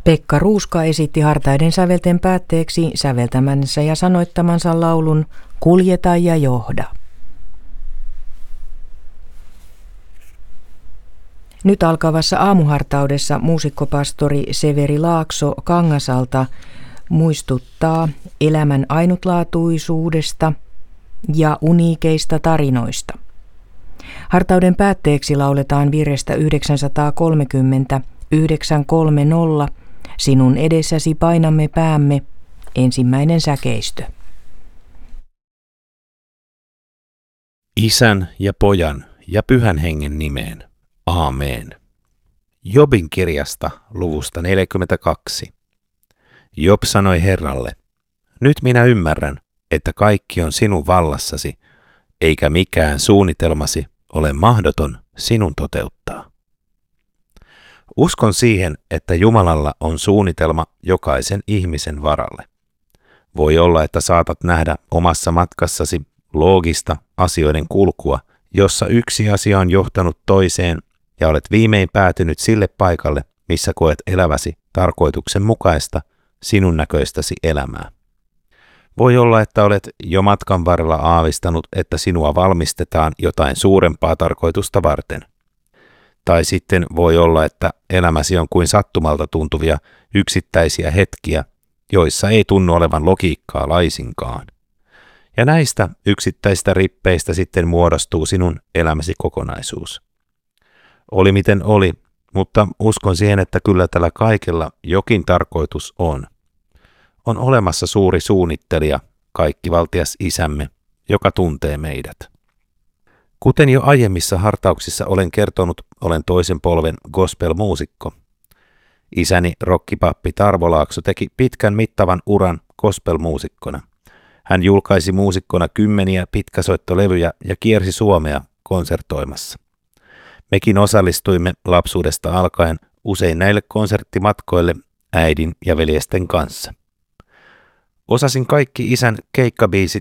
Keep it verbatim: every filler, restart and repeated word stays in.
Pekka Ruuska esitti hartaiden sävelten päätteeksi säveltämänsä ja sanoittamansa laulun Kuljeta ja johda. Nyt alkavassa aamuhartaudessa muusikkopastori Severi Laakso Kangasalta muistuttaa elämän ainutlaatuisuudesta ja uniikeista tarinoista. Hartauden päätteeksi lauletaan virrestä yhdeksänsataakolmekymmentä yhdeksänsataakolmekymmentä Sinun edessäsi painamme päämme, ensimmäinen säkeistö. Isän ja Pojan ja Pyhän Hengen nimeen. Aamen. Jobin kirjasta luvusta neljäkymmentäkaksi. Job sanoi Herralle, nyt minä ymmärrän, että kaikki on sinun vallassasi, eikä mikään suunnitelmasi ole mahdoton sinun toteuttaa. Uskon siihen, että Jumalalla on suunnitelma jokaisen ihmisen varalle. Voi olla, että saatat nähdä omassa matkassasi loogista asioiden kulkua, jossa yksi asia on johtanut toiseen ja olet viimein päätynyt sille paikalle, missä koet eläväsi tarkoituksen mukaista sinun näköistäsi elämää. Voi olla, että olet jo matkan varrella aavistanut, että sinua valmistetaan jotain suurempaa tarkoitusta varten. Tai sitten voi olla, että elämäsi on kuin sattumalta tuntuvia yksittäisiä hetkiä, joissa ei tunnu olevan logiikkaa laisinkaan. Ja näistä yksittäistä rippeistä sitten muodostuu sinun elämäsi kokonaisuus. Oli miten oli, mutta uskon siihen, että kyllä tällä kaikella jokin tarkoitus on. On olemassa suuri suunnittelija, kaikkivaltias Isämme, joka tuntee meidät. Kuten jo aiemmissa hartauksissa olen kertonut, olen toisen polven gospel-muusikko. Isäni rokkipappi Tarvo Laakso teki pitkän mittavan uran gospel-muusikkona. Hän julkaisi muusikkona kymmeniä pitkäsoittolevyjä ja kiersi Suomea konsertoimassa. Mekin osallistuimme lapsuudesta alkaen usein näille konserttimatkoille äidin ja veljesten kanssa. Osasin kaikki isän keikkabiisit